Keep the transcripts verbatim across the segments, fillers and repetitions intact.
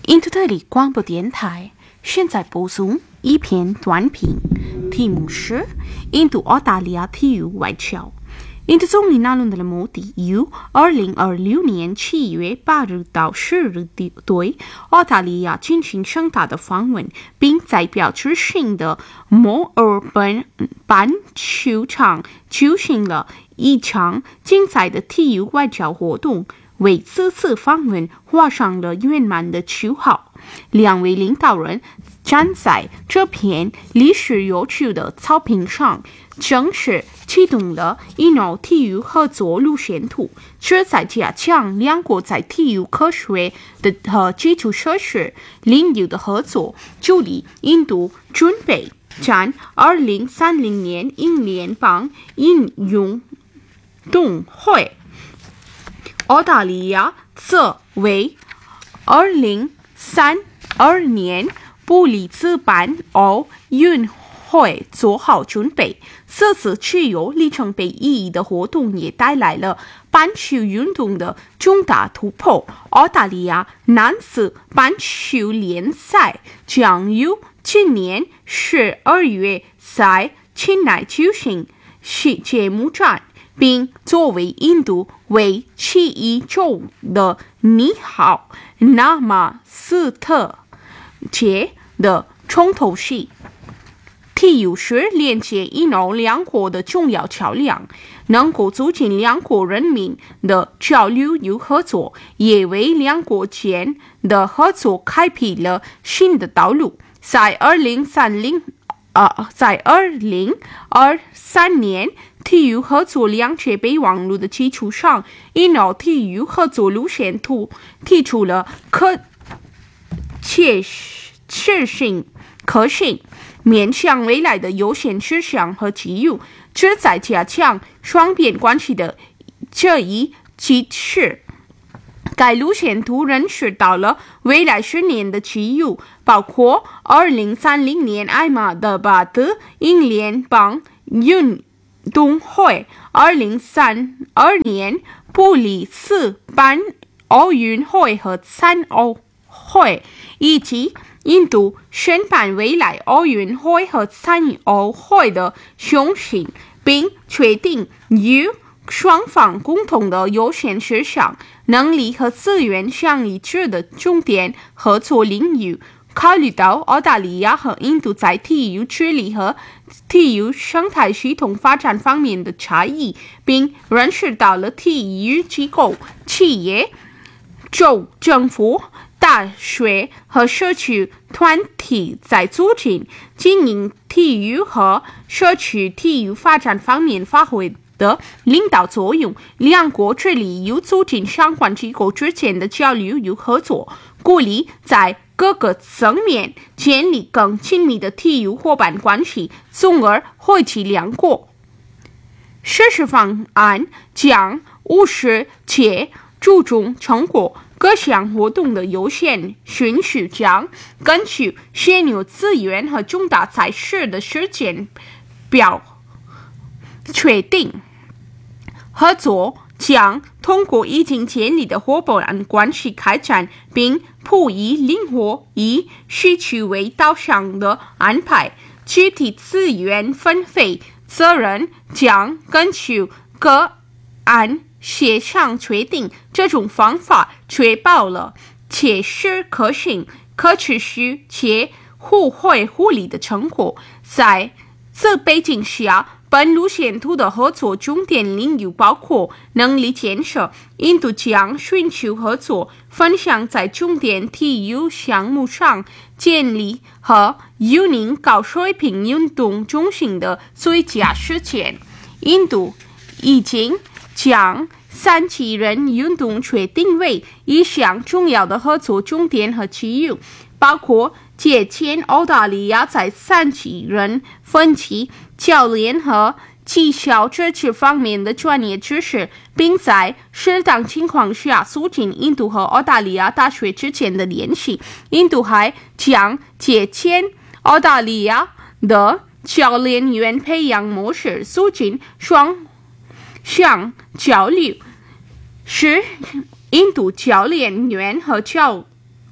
印度特里广播电台现在播送一篇短评，题目是印度澳大利亚体育外交。印度总理纳伦德拉摩迪于二零二六年七月八日到十日对澳大利亚进行盛大的访问，并在标志性的墨尔本板球场举行了一场精彩的体育外交活动，为这次访问画上了圆满的句号。两位领导人站在这片历史悠久的草坪上，正式启动了印澳体育合作路线图，旨在加强两国在体育科学的和基础设施领域的合作，助力印度准备战二零三零年英联邦运动会。澳大利亚则为二零三二年布里兹班奥运会做好准备。这次具有里程碑意义的活动也带来了板球运动的重大突破。澳大利亚男子板球联赛将于今年十二月在清奈举行揭幕战，并作为印度为期一周的尼豪纳马斯特节的重头戏。体育是连接印澳两国的重要桥梁，能够促进两国人民的交流与合作，也为两国间的合作开辟了新的道路。在二零三零呃，在二零二三年体育合作两届备忘录的基础上，印澳体育合作路线图提出了可切实性、可行、面向未来的优先事项和机遇，旨在加强双边关系的这一基础。该路线图认识到了未来十年的机遇，包括二零三零年艾玛德巴德英联邦运动会、二零三二年布里斯班奥运会和残奥会，以及印度申办未来奥运会和残奥会的雄心，并确定与双方共同的优先事项、能力和资源相一致的重点合作领域。考虑到澳大利亚和印度在体育治理和体育生态系统发展方面的差异，并认识到了体育机构、企业、州政府、大学和社区团体在促进经营体育和社区体育发展方面发挥的领导作用，两国致力于促进相关机构之间的交流与合作，鼓励在各个层面建立更亲密的体育伙伴关系，从而惠及两国。实施方案将务实且注重成果，各项活动的优先顺序将根据现有资源和重大赛事的时间表确定。合作将通过已经建立的伙伴关系开展，并辅以灵活以需求为导向的安排。具体资源分配责任将根据个案协商确定。这种方法确保了切实可行、可持续且互惠互利的成果。在这背景下，本路线图的合作重点领域包括能力建设，印度将寻求合作，分享在重点体育项目上建立和运营高水平运动中心的最佳实践。印度已经将三级人运动确定为一项重要的合作重点和机遇，包括借鉴澳大利亚在三级人分级、教练和绩效支持方面的专业知识，并在适当情况下促进印度和澳大利亚大学之间的联系。印度还将借鉴澳大利亚的教练员培养模式，促进双向交流，使印度教练员和教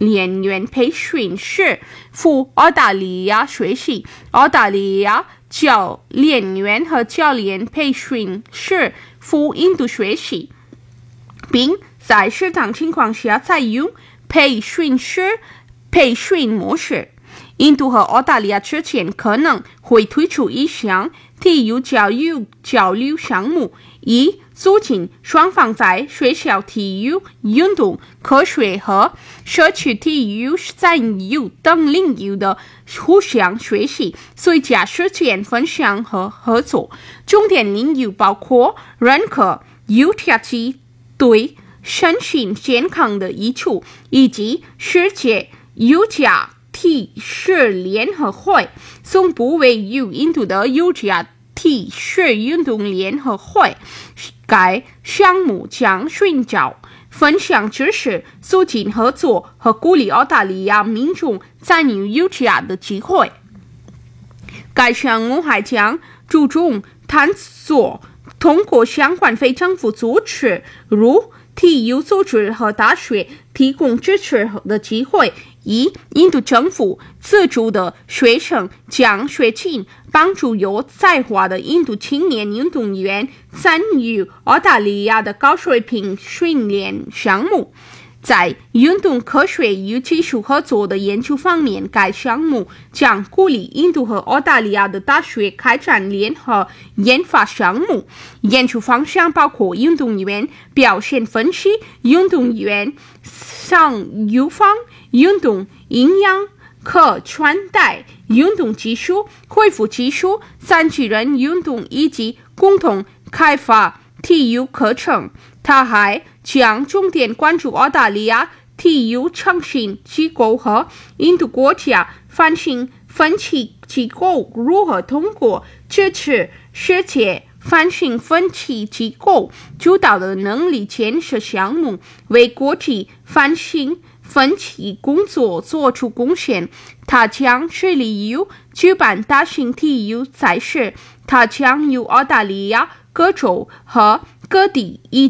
练员培训师赴澳大利亚学习。澳大利亚教练员和教练培训师赴印度学习，并在适当情况下采用培训师培训模式。印度和澳大利亚之前可能会推出一项体育教育交流项目，以促进双方在学校体育、运动、科学和社区体育参与等领域的互相学习、最佳实践分享和合作。重点领域包括认可 U T T 对身心健康的益处，以及世界 U T T 市联合会总部位于印度的 U T T 市运动联合会。该项目将寻找分享知识、促进合作和鼓励澳大利亚民众参与 U T R 的机会。该项目还将注重探索通过相关非政府组织如体育组织和大学提供支持的机会，以印度政府资助的学生奖学金帮助有才华的印度青年运动员参与澳大利亚的高水平训练项目。在运动科学与技术合作的研究方面，该项目将鼓励印度和澳大利亚的大学开展联合研发项目。研究方向包括运动员表现分析、运动员上预防、运动营养、可穿戴、运动技术、恢复技术、残疾人运动以及共同开发体育课程。他还将重点关注澳大利亚体育创新机构和印度国家反省分析机构如何通过支持世界反省分析机构主导的能力建设项目，为国际反省分析工作做出贡献。他将致力于举办大型体育赛事，他将与澳大利亚各州和各地以